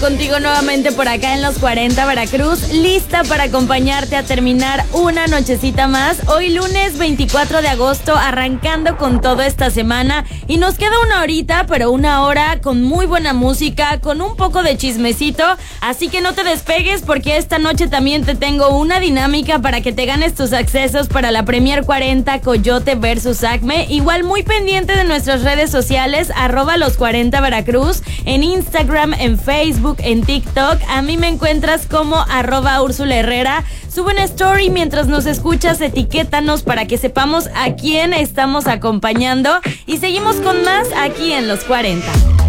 Contigo nuevamente por acá en los 40 Veracruz, lista para acompañarte a terminar una nochecita más. Hoy lunes 24 de agosto, arrancando con toda esta semana. Y nos queda una horita, pero una hora con muy buena música, con un poco de chismecito. Así que no te despegues porque esta noche también te tengo una dinámica para que te ganes tus accesos para la Premier 40 Coyote vs Acme. Igual muy pendiente de nuestras redes sociales, @los 40 Veracruz, en Instagram, en Facebook, en TikTok. A mí me encuentras como @Úrsula Herrera. Sube una story mientras nos escuchas, etiquétanos para que sepamos a quién estamos acompañando. Y seguimos con más aquí en los 40.